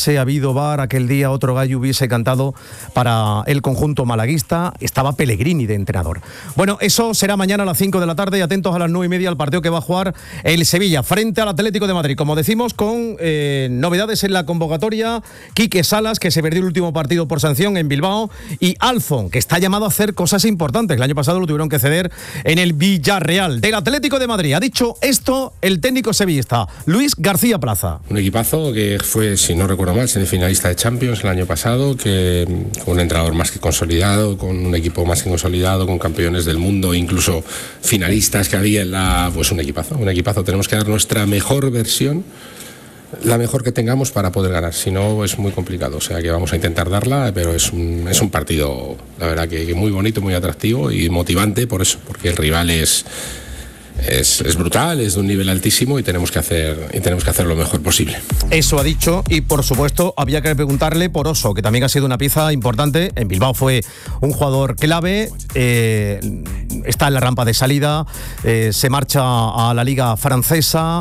hubiese habido VAR aquel día, otro gallo hubiese cantado para el conjunto malaguista. Estaba Pellegrini de entrenador. Bueno, eso será mañana a las 5 de la tarde y atentos a las 9:30 al partido que va a jugar el Sevilla frente al Atlético de Madrid. Como decimos, con novedades en la convocatoria. Quique Salas, que se perdió el último partido por sanción en Bilbao, y Alfon, que está llamado a hacer cosas importantes. El año pasado lo tuvieron que ceder en el Villarreal. Del Atlético de Madrid ha dicho esto el técnico sevillista, Luis García Plaza. Un equipazo que fue, si no recuerdo mal, semifinalista de Champions el año pasado, que con un entrenador más que consolidado, con un equipo más que consolidado, con campeones del mundo, incluso finalistas que había en pues un equipazo. Tenemos que dar nuestra mejor versión, la mejor que tengamos para poder ganar, si no es muy complicado, o sea que vamos a intentar darla, pero es un partido, la verdad que muy bonito, muy atractivo y motivante por eso, porque el rival es brutal, es de un nivel altísimo y tenemos que hacer lo mejor posible. Eso ha dicho, y por supuesto había que preguntarle por Oso, que también ha sido una pieza importante. En Bilbao fue un jugador clave, está en la rampa de salida, se marcha a la liga francesa,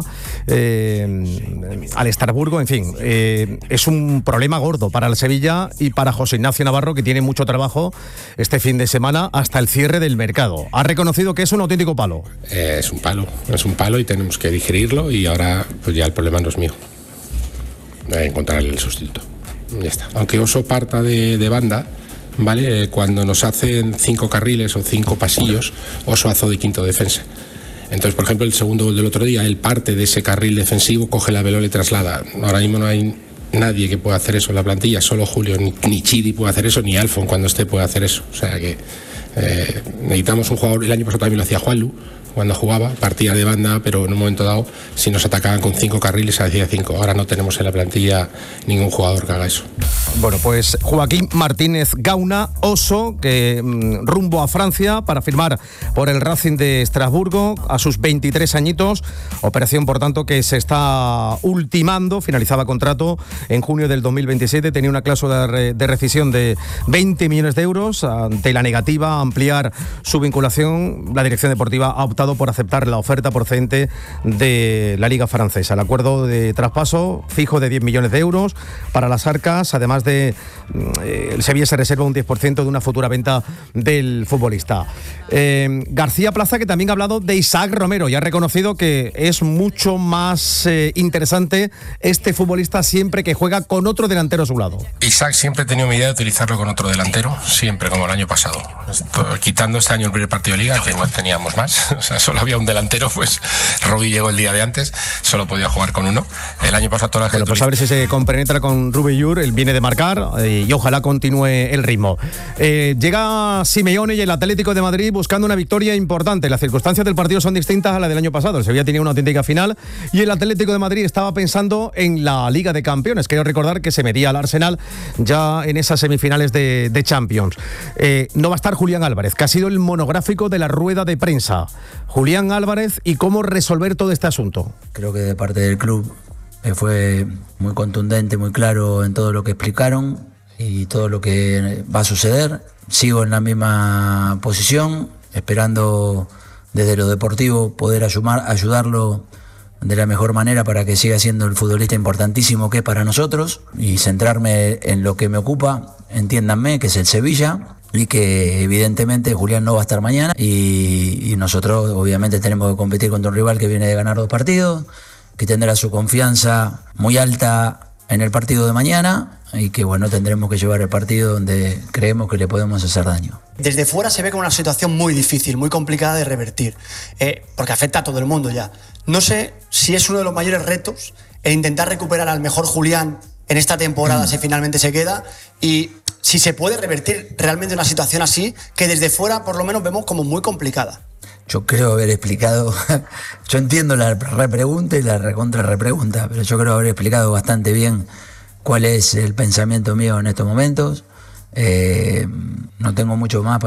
al Estrasburgo, en fin, es un problema gordo para el Sevilla y para José Ignacio Navarro, que tiene mucho trabajo este fin de semana hasta el cierre del mercado. Ha reconocido que es un auténtico palo. Es un palo y tenemos que digerirlo, y ahora pues ya el problema no es mío, encontrar el sustituto, ya está. Aunque Oso parta de banda, ¿vale? Cuando nos hacen 5 carriles o 5 pasillos, Oso hace de quinto defensa. Entonces, por ejemplo, el segundo gol del otro día, él parte de ese carril defensivo, coge la pelota y traslada. Ahora mismo no hay nadie que pueda hacer eso en la plantilla, solo Julio, ni Chidi puede hacer eso, ni Alfon cuando esté puede hacer eso. O sea que necesitamos un jugador. El año pasado también lo hacía Juanlu, cuando jugaba, partía de banda, pero en un momento dado, si nos atacaban con 5 carriles, hacía 5. Ahora no tenemos en la plantilla ningún jugador que haga eso. Bueno, pues Joaquín Martínez Gauna, Oso, que rumbo a Francia para firmar por el Racing de Estrasburgo a sus 23 añitos. Operación, por tanto, que se está ultimando. Finalizaba contrato en junio del 2027. Tenía una cláusula de rescisión de 20 millones de euros. Ante la negativa a ampliar su vinculación, la dirección deportiva ha optado por aceptar la oferta procedente de la Liga Francesa. El acuerdo de traspaso fijo de 10 millones de euros para las arcas, además de el Sevilla se reserva un 10% de una futura venta del futbolista. García Plaza, que también ha hablado de Isaac Romero y ha reconocido que es mucho más interesante este futbolista siempre que juega con otro delantero a su lado. Isaac siempre he tenido mi idea de utilizarlo con otro delantero, siempre, como el año pasado. Quitando este año el primer partido de Liga, que no teníamos más, o sea, solo había un delantero, pues Rubí llegó el día de antes, solo podía jugar con uno. El año pasado toda la gente... Bueno, pues a ver si se compenetra con Rubí Llur, él viene de marcar y ojalá continúe el ritmo. Llega Simeone y el Atlético de Madrid buscando una victoria importante. Las circunstancias del partido son distintas a las del año pasado. El Sevilla tenía una auténtica final y el Atlético de Madrid estaba pensando en la Liga de Campeones. Quiero recordar que se medía al Arsenal ya en esas semifinales de Champions. No va a estar Julián Álvarez, que ha sido el monográfico de la rueda de prensa. Julián Álvarez y cómo resolver todo este asunto. Creo que de parte del club fue muy contundente, muy claro en todo lo que explicaron y todo lo que va a suceder. Sigo en la misma posición, esperando desde lo deportivo poder ayudarlo de la mejor manera para que siga siendo el futbolista importantísimo que es para nosotros, y centrarme en lo que me ocupa, entiéndanme, que es el Sevilla, y que evidentemente Julián no va a estar mañana y nosotros obviamente tenemos que competir contra un rival que viene de ganar 2 partidos, que tendrá su confianza muy alta en el partido de mañana y que bueno, tendremos que llevar el partido donde creemos que le podemos hacer daño. Desde fuera se ve como una situación muy difícil, muy complicada de revertir, porque afecta a todo el mundo ya. No sé si es uno de los mayores retos el intentar recuperar al mejor Julián en esta temporada si finalmente se queda, y si se puede revertir realmente una situación así, que desde fuera por lo menos vemos como muy complicada. Yo creo haber explicado, yo entiendo la repregunta y la recontra-repregunta, pero yo creo haber explicado bastante bien cuál es el pensamiento mío en estos momentos. No tengo mucho más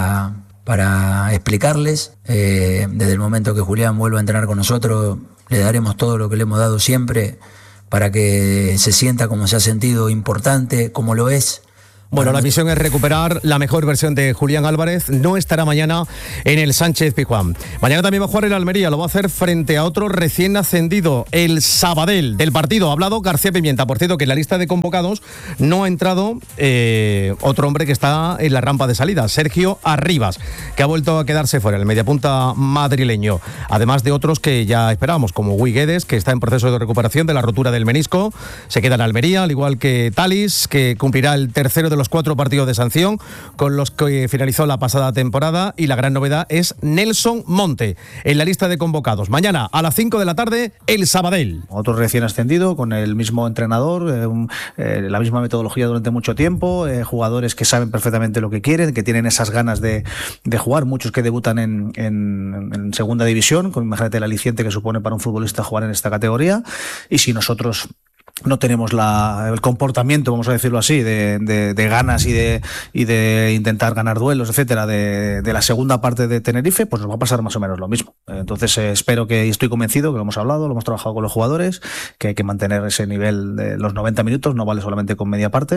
para explicarles. Desde el momento que Julián vuelva a entrenar con nosotros, le daremos todo lo que le hemos dado siempre para que se sienta como se ha sentido, importante, como lo es. Bueno, la misión es recuperar la mejor versión de Julián Álvarez. No estará mañana en el Sánchez-Pizjuán. Mañana también va a jugar el Almería. Lo va a hacer frente a otro recién ascendido, el Sabadell. Del partido ha hablado García Pimienta. Por cierto, que en la lista de convocados no ha entrado otro hombre que está en la rampa de salida, Sergio Arribas, que ha vuelto a quedarse fuera, el mediapunta madrileño. Además de otros que ya esperábamos, como Gui Guedes, que está en proceso de recuperación de la rotura del menisco. Se queda en Almería, al igual que Talis, que cumplirá el tercero de los 4 partidos de sanción con los que finalizó la pasada temporada, y la gran novedad es Nelson Monte en la lista de convocados. Mañana a las 5 de la tarde el Sabadell. Otro recién ascendido con el mismo entrenador, la misma metodología durante mucho tiempo, jugadores que saben perfectamente lo que quieren, que tienen esas ganas de jugar, muchos que debutan en segunda división, con imagínate el aliciente que supone para un futbolista jugar en esta categoría. Y si nosotros no tenemos el comportamiento, vamos a decirlo así, de ganas y de intentar ganar duelos, etcétera, de la segunda parte de Tenerife, pues nos va a pasar más o menos lo mismo. Entonces espero y estoy convencido, que lo hemos hablado, lo hemos trabajado con los jugadores, que hay que mantener ese nivel de los 90 minutos, no vale solamente con media parte.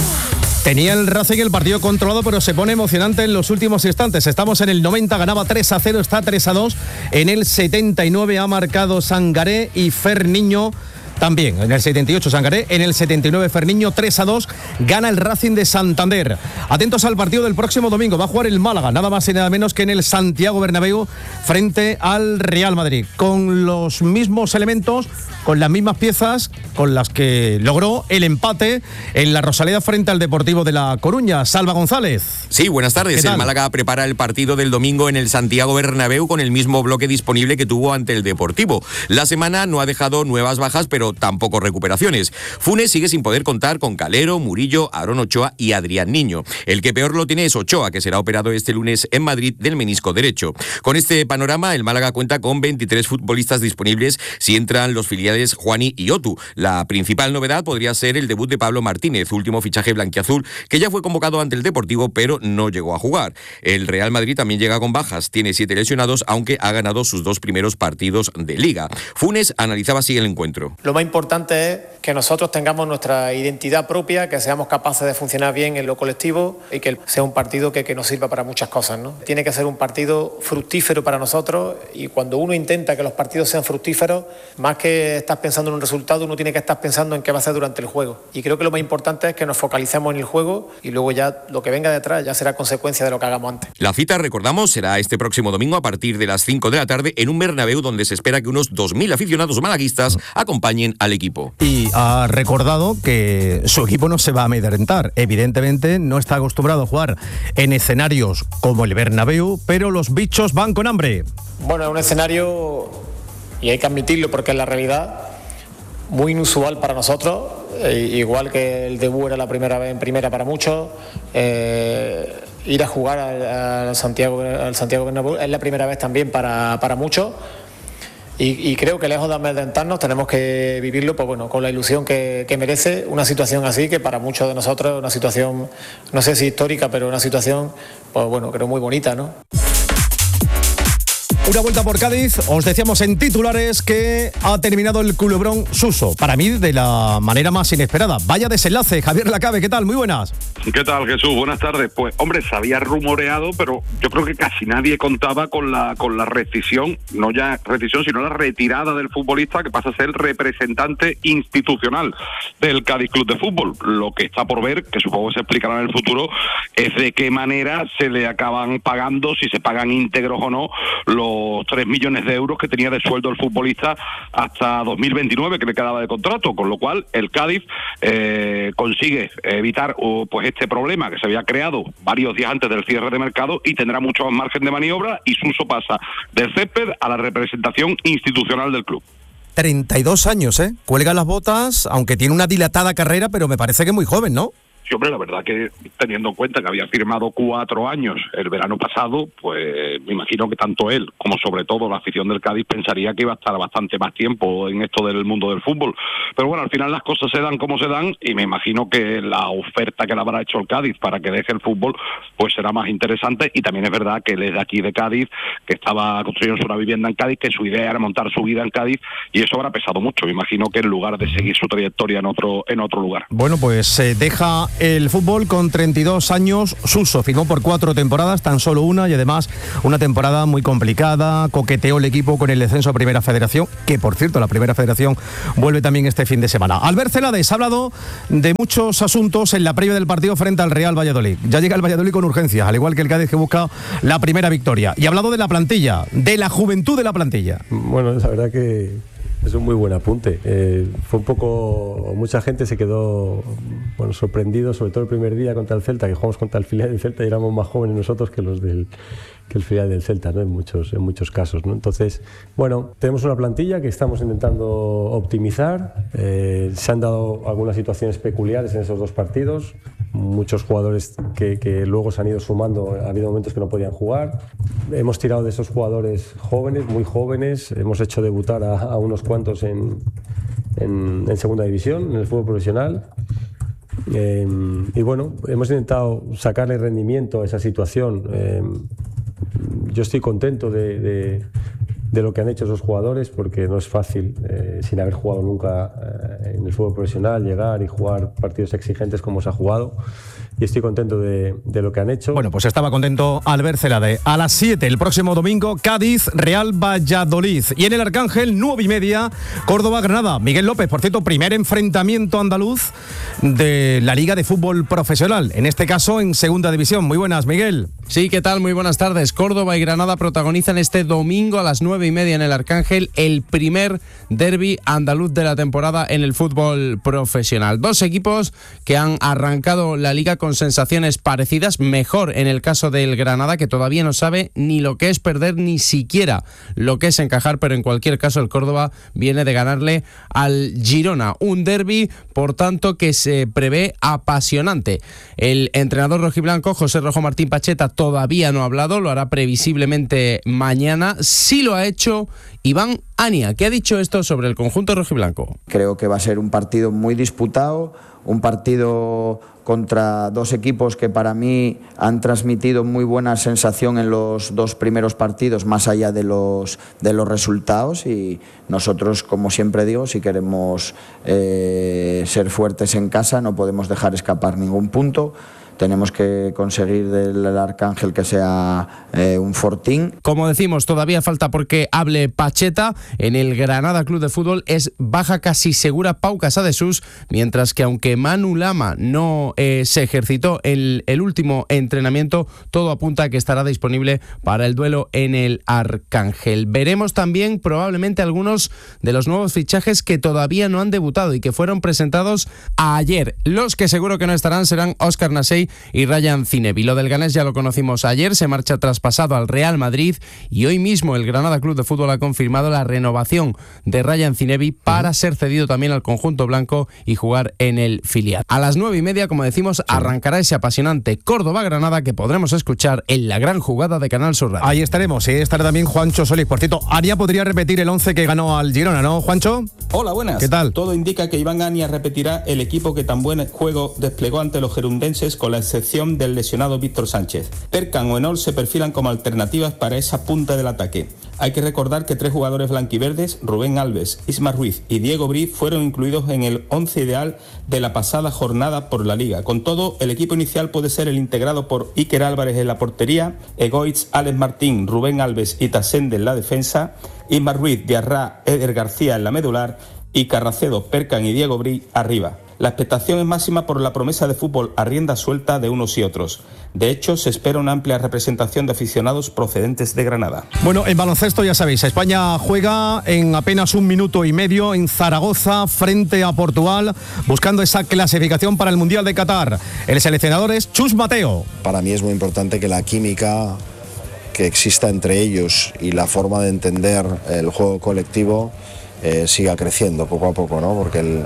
Tenía el Racing el partido controlado, pero se pone emocionante en los últimos instantes. Estamos en el 90, ganaba 3-0, está 3-2. En el 79 ha marcado Sangaré y Ferniño. También en el 78 Sangaré, en el 79 Ferniño, 3-2, gana el Racing de Santander. Atentos al partido del próximo domingo, va a jugar el Málaga, nada más y nada menos que en el Santiago Bernabéu, frente al Real Madrid, con los mismos elementos, con las mismas piezas con las que logró el empate en la Rosaleda frente al Deportivo de La Coruña. Salva González. Sí, buenas tardes. El Málaga prepara el partido del domingo en el Santiago Bernabéu con el mismo bloque disponible que tuvo ante el Deportivo. La semana no ha dejado nuevas bajas, pero tampoco recuperaciones. Funes sigue sin poder contar con Calero, Murillo, Aarón Ochoa y Adrián Niño. El que peor lo tiene es Ochoa, que será operado este lunes en Madrid del menisco derecho. Con este panorama, el Málaga cuenta con 23 futbolistas disponibles si entran los filiales Juani y Otu. La principal novedad podría ser el debut de Pablo Martínez, último fichaje blanquiazul, que ya fue convocado ante el Deportivo, pero no llegó a jugar. El Real Madrid también llega con bajas, tiene 7 lesionados, aunque ha ganado sus 2 primeros partidos de Liga. Funes analizaba así el encuentro. Lo más importante es que nosotros tengamos nuestra identidad propia, que seamos capaces de funcionar bien en lo colectivo y que sea un partido que nos sirva para muchas cosas, ¿no? Tiene que ser un partido fructífero para nosotros, y cuando uno intenta que los partidos sean fructíferos, más que estás pensando en un resultado, uno tiene que estar pensando en qué va a hacer durante el juego. Y creo que lo más importante es que nos focalicemos en el juego, y luego ya lo que venga detrás ya será consecuencia de lo que hagamos antes. La cita, recordamos, será este próximo domingo a partir de las 5 de la tarde en un Bernabéu donde se espera que unos 2.000 aficionados malaguistas acompañen al equipo. Y ha recordado que su equipo no se va a amedrentar. Evidentemente no está acostumbrado a jugar en escenarios como el Bernabéu, pero los bichos van con hambre. Bueno, es un escenario, y hay que admitirlo porque es la realidad, muy inusual para nosotros, igual que el debut era la primera vez en primera para muchos. Ir a jugar al Santiago Bernabéu es la primera vez también para muchos. Y creo que lejos de amedrentarnos tenemos que vivirlo, pues bueno, con la ilusión que merece una situación así, que para muchos de nosotros es una situación, no sé si histórica, pero una situación, pues bueno, creo muy bonita, ¿no? Una vuelta por Cádiz, os decíamos en titulares que ha terminado el culebrón Suso, para mí de la manera más inesperada. Vaya desenlace, Javier Lacabe, ¿qué tal? Muy buenas. ¿Qué tal, Jesús? Buenas tardes. Pues, hombre, se había rumoreado, pero yo creo que casi nadie contaba con la rescisión, no ya rescisión, sino la retirada del futbolista, que pasa a ser el representante institucional del Cádiz Club de Fútbol. Lo que está por ver, que supongo que se explicará en el futuro, es de qué manera se le acaban pagando, si se pagan íntegros o no, los 3 millones de euros que tenía de sueldo el futbolista hasta 2029, que le quedaba de contrato, con lo cual el Cádiz consigue evitar pues este problema que se había creado varios días antes del cierre de mercado, y tendrá mucho más margen de maniobra, y Suso pasa del césped a la representación institucional del club. 32 años, ¿eh? Cuelga las botas, aunque tiene una dilatada carrera, pero me parece que muy joven, ¿no? Sí, hombre, la verdad que teniendo en cuenta que había firmado 4 años el verano pasado, pues me imagino que tanto él como sobre todo la afición del Cádiz pensaría que iba a estar bastante más tiempo en esto del mundo del fútbol. Pero bueno, al final las cosas se dan como se dan, y me imagino que la oferta que le habrá hecho el Cádiz para que deje el fútbol pues será más interesante. Y también es verdad que él es de aquí de Cádiz, que estaba construyendo una vivienda en Cádiz, que su idea era montar su vida en Cádiz, y eso habrá pesado mucho. Me imagino que en lugar de seguir su trayectoria en otro lugar. Bueno, pues deja el fútbol con 32 años. Suso firmó por 4 temporadas, tan solo una, y además una temporada muy complicada. Coqueteó el equipo con el descenso a Primera Federación, que por cierto la Primera Federación vuelve también este fin de semana. Albert Celades ha hablado de muchos asuntos en la previa del partido frente al Real Valladolid. Ya llega el Valladolid con urgencias, al igual que el Cádiz, que busca la primera victoria. Y ha hablado de la plantilla, de la juventud de la plantilla. Bueno, la verdad que es un muy buen apunte. Fue un poco... Mucha gente se quedó sorprendido, sobre todo el primer día contra el Celta, que jugamos contra el filial del Celta y éramos más jóvenes nosotros que el filial del Celta, ¿no? en muchos casos, ¿no? Entonces, bueno, tenemos una plantilla que estamos intentando optimizar. Se han dado algunas situaciones peculiares en esos 2 partidos. Muchos jugadores que luego se han ido sumando, ha habido momentos que no podían jugar. Hemos tirado de esos jugadores jóvenes, muy jóvenes. Hemos hecho debutar a unos cuantos en segunda división, en el fútbol profesional. Y bueno, hemos intentado sacarle rendimiento a esa situación. Yo estoy contento de lo que han hecho esos jugadores, porque no es fácil, sin haber jugado nunca en el fútbol profesional, llegar y jugar partidos exigentes como se ha jugado. Y estoy contento de lo que han hecho. Bueno, pues estaba contento Albert Celades. A las 7 el próximo domingo, Cádiz, Real Valladolid. Y en el Arcángel, 9:30, Córdoba-Granada. Miguel López, por cierto, primer enfrentamiento andaluz de la Liga de Fútbol Profesional. En este caso, en Segunda División. Muy buenas, Miguel. Sí, ¿qué tal? Muy buenas tardes. Córdoba y Granada protagonizan este domingo a las 9:30 en el Arcángel el primer derbi andaluz de la temporada en el fútbol profesional. 2 equipos que han arrancado la liga con sensaciones parecidas, mejor en el caso del Granada, que todavía no sabe ni lo que es perder, ni siquiera lo que es encajar, pero en cualquier caso el Córdoba viene de ganarle al Girona. Un derbi, por tanto, que se prevé apasionante. El entrenador rojiblanco, José Rojo Martín Pacheta, todavía no ha hablado, lo hará previsiblemente mañana. Sí lo ha hecho Iván Ania, que ha dicho esto sobre el conjunto rojiblanco. Creo que va a ser un partido muy disputado, un partido contra 2 equipos que para mí han transmitido muy buena sensación en los 2 primeros partidos, más allá de los resultados, y nosotros, como siempre digo, si queremos ser fuertes en casa no podemos dejar escapar ningún punto. Tenemos que conseguir del Arcángel que sea un fortín. Como decimos, todavía falta porque hable Pacheta. En el Granada Club de Fútbol es baja casi segura Pau Casadesús, mientras que aunque Manu Lama no se ejercitó en el último entrenamiento, todo apunta a que estará disponible para el duelo en el Arcángel. Veremos también probablemente algunos de los nuevos fichajes que todavía no han debutado y que fueron presentados ayer. Los que seguro que no estarán serán Óscar Nasey y Ryan Zinebi. Lo del ganés ya lo conocimos ayer, se marcha traspasado al Real Madrid, y hoy mismo el Granada Club de Fútbol ha confirmado la renovación de Ryan Zinebi para ser cedido también al conjunto blanco y jugar en el filial. A las 9:30, como decimos, arrancará ese apasionante Córdoba-Granada que podremos escuchar en la gran jugada de Canal Sur Radio. Ahí estaremos, estará también Juancho Solís. Por cierto, Ania podría repetir el 11 que ganó al Girona, ¿no, Juancho? Hola, buenas. ¿Qué tal? Todo indica que Iván Ania repetirá el equipo que tan buen juego desplegó ante los gerundenses, con la excepción del lesionado Víctor Sánchez. Perkan o Enol se perfilan como alternativas para esa punta del ataque. Hay que recordar que 3 jugadores blanquiverdes, Rubén Alves, Isma Ruiz y Diego Bri, fueron incluidos en el 11 ideal de la pasada jornada por la Liga. Con todo, el equipo inicial puede ser el integrado por Iker Álvarez en la portería, Egoitz, Alex Martín, Rubén Alves y Tasende en la defensa, Isma Ruiz, Diarra, Eder García en la medular y Carracedo, Perkan y Diego Bri arriba. La expectación es máxima por la promesa de fútbol a rienda suelta de unos y otros. De hecho, se espera una amplia representación de aficionados procedentes de Granada. Bueno, en baloncesto ya sabéis, España juega en apenas 1 minuto y medio en Zaragoza frente a Portugal, buscando esa clasificación para el Mundial de Qatar. El seleccionador es Chus Mateo. Para mí es muy importante que la química que exista entre ellos y la forma de entender el juego colectivo siga creciendo poco a poco, ¿no? Porque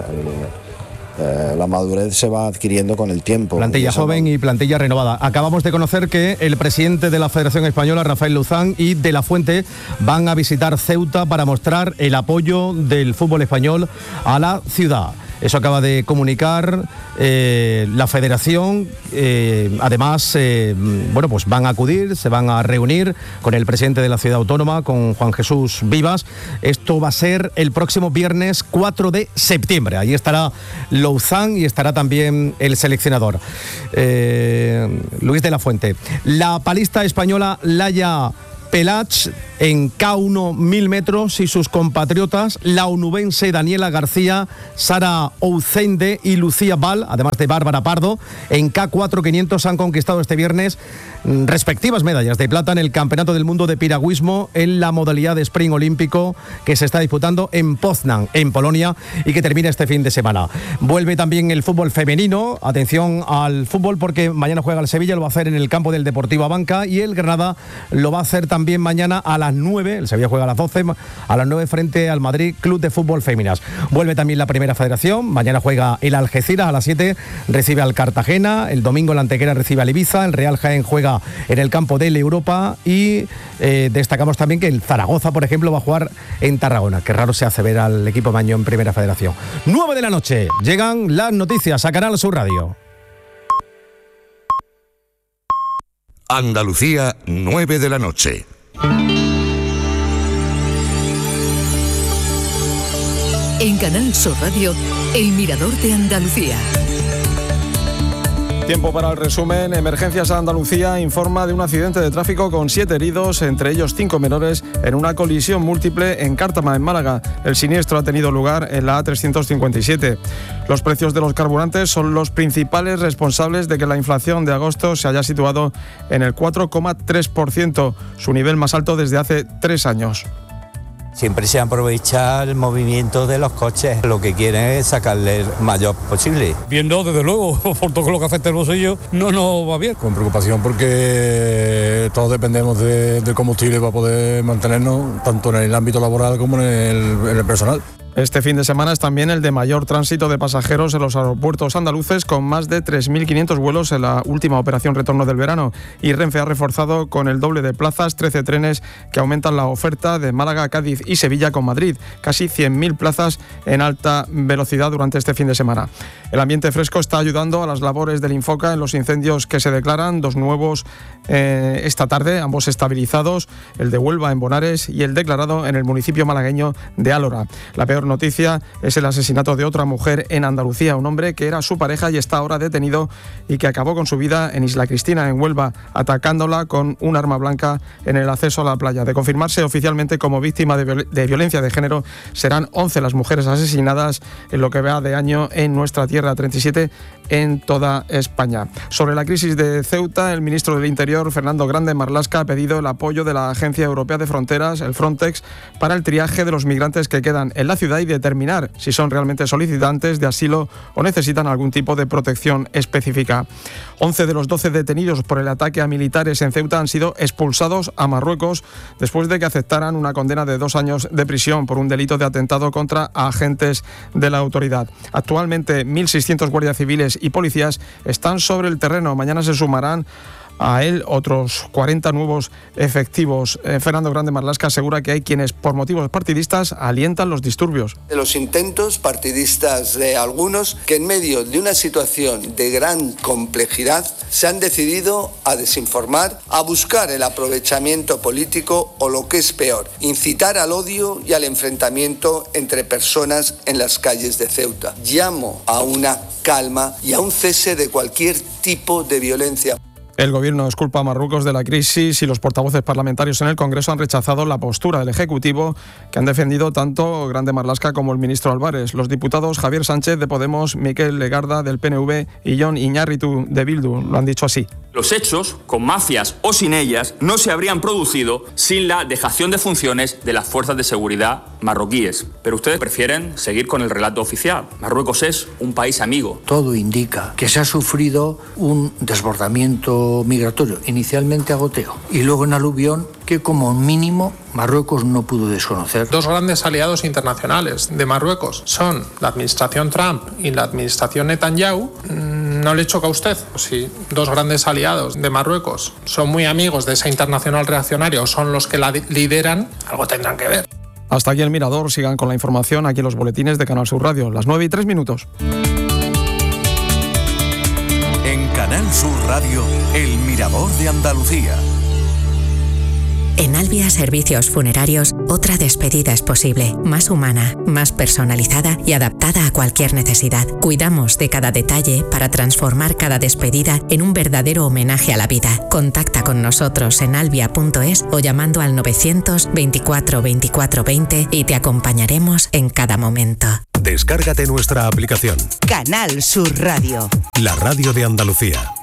la madurez se va adquiriendo con el tiempo. Plantilla joven y plantilla renovada. Acabamos de conocer que el presidente de la Federación Española, Rafael Luzán, y De la Fuente van a visitar Ceuta para mostrar el apoyo del fútbol español a la ciudad. Eso acaba de comunicar la Federación. Además, pues van a acudir, se van a reunir con el presidente de la Ciudad Autónoma, con Juan Jesús Vivas. Esto va a ser el próximo viernes 4 de septiembre. Ahí estará Louzán y estará también el seleccionador, Luis de la Fuente. La palista española Laia Pelach en K1 1000 metros y sus compatriotas, la onubense Daniela García, Sara Ouzende y Lucía Val, además de Bárbara Pardo, en K4 500 han conquistado este viernes respectivas medallas de plata en el Campeonato del Mundo de Piragüismo en la modalidad de sprint olímpico que se está disputando en Poznań, en Polonia, y que termina este fin de semana. Vuelve también el fútbol femenino. Atención al fútbol, porque mañana juega el Sevilla, lo va a hacer en el campo del Deportivo Abanca, y el Granada lo va a hacer también mañana a las 9, el Sevilla juega a las 12, a las 9 frente al Madrid Club de Fútbol Féminas. Vuelve también la Primera Federación, mañana juega el Algeciras a las 7, recibe al Cartagena, el domingo el Antequera recibe al Ibiza, el Real Jaén juega en el campo del Europa, y destacamos también que el Zaragoza, por ejemplo, va a jugar en Tarragona. Qué raro se hace ver al equipo maño en Primera Federación. 9 de la noche, llegan las noticias a Canal Sur Radio. Andalucía, 9 de la noche. En Canal Sur Radio, El Mirador de Andalucía. Tiempo para el resumen. Emergencias a Andalucía informa de un accidente de tráfico con 7 heridos, entre ellos 5 menores, en una colisión múltiple en Cártama, en Málaga. El siniestro ha tenido lugar en la A357. Los precios de los carburantes son los principales responsables de que la inflación de agosto se haya situado en el 4,3%, su nivel más alto desde hace 3 años. Siempre se aprovecha el movimiento de los coches. Lo que quieren es sacarle el mayor posible. Viendo, desde luego, por todo lo que afecta el bolsillo, no nos va bien. Con preocupación, porque todos dependemos del combustible para poder mantenernos, tanto en el ámbito laboral como en el personal. Este fin de semana es también el de mayor tránsito de pasajeros en los aeropuertos andaluces, con más de 3.500 vuelos en la última operación retorno del verano. Y Renfe ha reforzado con el doble de plazas 13 trenes que aumentan la oferta de Málaga, Cádiz y Sevilla con Madrid. Casi 100.000 plazas en alta velocidad durante este fin de semana. El ambiente fresco está ayudando a las labores del Infoca en los incendios que se declaran, 2 nuevos esta tarde, ambos estabilizados, el de Huelva en Bonares y el declarado en el municipio malagueño de Álora. La peor noticia es el asesinato de otra mujer en Andalucía, un hombre que era su pareja y está ahora detenido y que acabó con su vida en Isla Cristina, en Huelva, atacándola con un arma blanca en el acceso a la playa. De confirmarse oficialmente como víctima de violencia de género, serán 11 las mujeres asesinadas en lo que va de año en nuestra tierra, 37 en toda España. Sobre la crisis de Ceuta, el ministro del Interior, Fernando Grande Marlaska, ha pedido el apoyo de la Agencia Europea de Fronteras, el Frontex, para el triaje de los migrantes que quedan en la ciudad y determinar si son realmente solicitantes de asilo o necesitan algún tipo de protección específica. 11 de los 12 detenidos por el ataque a militares en Ceuta han sido expulsados a Marruecos después de que aceptaran una condena de 2 años de prisión por un delito de atentado contra agentes de la autoridad. Actualmente 1.600 guardias civiles y policías están sobre el terreno. Mañana se sumarán a él otros 40 nuevos efectivos. Fernando Grande Marlaska asegura que hay quienes, por motivos partidistas, alientan los disturbios. De los intentos partidistas de algunos que en medio de una situación de gran complejidad se han decidido a desinformar, a buscar el aprovechamiento político o, lo que es peor, incitar al odio y al enfrentamiento entre personas en las calles de Ceuta. Llamo a una calma y a un cese de cualquier tipo de violencia. El Gobierno culpa a Marruecos de la crisis y los portavoces parlamentarios en el Congreso han rechazado la postura del Ejecutivo, que han defendido tanto Grande Marlaska como el ministro Álvarez. Los diputados Javier Sánchez de Podemos, Miquel Legarda del PNV y Jon Iñárritu de Bildu lo han dicho así. Los hechos, con mafias o sin ellas, no se habrían producido sin la dejación de funciones de las fuerzas de seguridad marroquíes. Pero ustedes prefieren seguir con el relato oficial. Marruecos es un país amigo. Todo indica que se ha sufrido un desbordamiento migratorio, inicialmente a goteo y luego en aluvión, que como mínimo Marruecos no pudo desconocer. 2 grandes aliados internacionales de Marruecos son la administración Trump y la administración Netanyahu. ¿No le choca a usted? Si 2 grandes aliados de Marruecos son muy amigos de esa internacional reaccionaria o son los que la lideran, algo tendrán que ver. Hasta aquí el Mirador, sigan con la información aquí en los boletines de Canal Sur Radio, las 9:03. En Canal Sur Radio, El Mirador de Andalucía. En Albia Servicios Funerarios, otra despedida es posible, más humana, más personalizada y adaptada a cualquier necesidad. Cuidamos de cada detalle para transformar cada despedida en un verdadero homenaje a la vida. Contacta con nosotros en albia.es o llamando al 924 24 20 y te acompañaremos en cada momento. Descárgate nuestra aplicación. Canal Sur Radio. La radio de Andalucía.